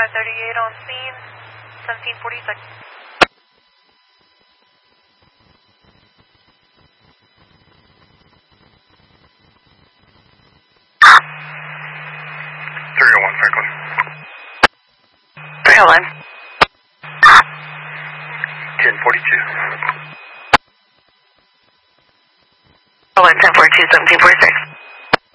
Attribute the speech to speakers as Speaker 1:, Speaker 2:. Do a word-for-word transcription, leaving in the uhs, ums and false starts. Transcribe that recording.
Speaker 1: five thirty-eight on scene, seventeen forty-six.
Speaker 2: three oh one, Franklin.
Speaker 1: three oh one.
Speaker 2: ten forty-two.
Speaker 1: Oh, ten forty-two, seventeen forty-six.